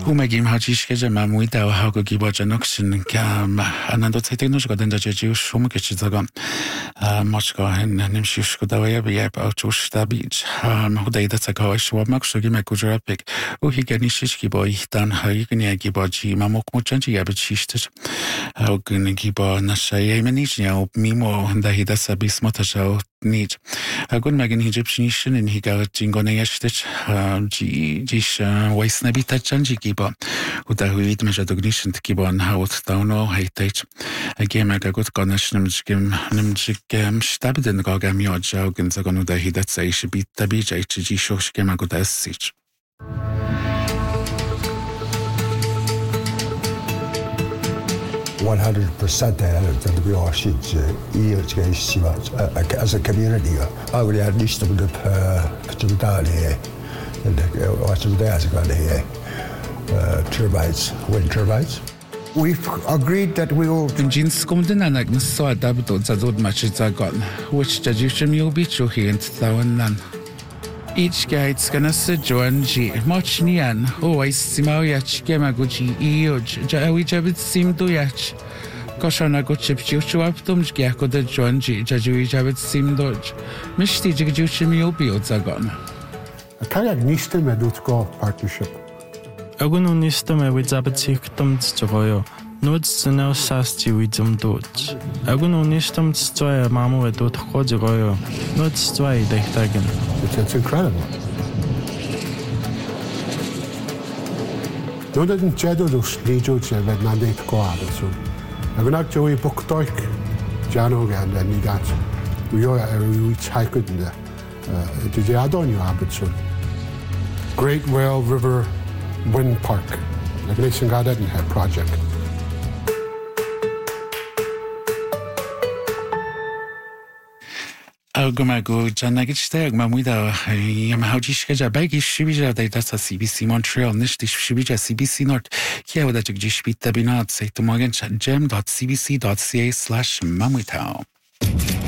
megim hadziszkie, mam mój dał hago gibocze noksin, anando tego że goden że już szumkie zago moczko nim się szkodało ja czuć stabić hodej da cakować szłamak szugime kużerapik uhigeniszki bo ich dan hignie giboci mam okmuczęci ja być isztyć ogn gibo nasze jemenicznie mimo da hida sobie smotażał nic. Agun magin Egyptian in higar jingone yashtic dziś wajsne bitachan jigibo udahuit meja dognishin tikibon haut dawno heitage agema gagut gonash nimjigem stabden gogam yodja ogin zagon udahidat saish bittabi jaichi shoshkema gudasich 100% that we all should as a community. I would at least to the turbines, wind turbines. We've agreed that we will. Jeans come the nanak na so adapto zadod machizagon, which the Egyptian will be true here in Tawanan. Each guide's gonna sit Joan G. Much nian, always simariach, gemaguchi, ioj, jawit sim doyach. Koshana go chip chuaptum, giako de Joan G. Jajuij javit sim dodge. Mishti jigjuchim yobi odzagon. A kayak nista medutko partnership. Agun nista me with zabatiktum tstoyo. Nuts to no sasti with some dots. Agun unistum tstoya mamu at dot hojoyo. Nuts tstoy dechtagen. It's incredible. No didn't jedo dos lijo che ved mandate koada so. Agun not joey book doik. Jano gan and that. We hike in the did you add on your habit so. Great Whale River Wind Park. Like Nation God didn't have project. Algomago Janagiste Mamuida Yamahaujishka Bagi Shibija data CBC Montreal Nishtish Shibija CBC North here that you just beat the binat say to morgan gem.cbc.ca/mamuitao.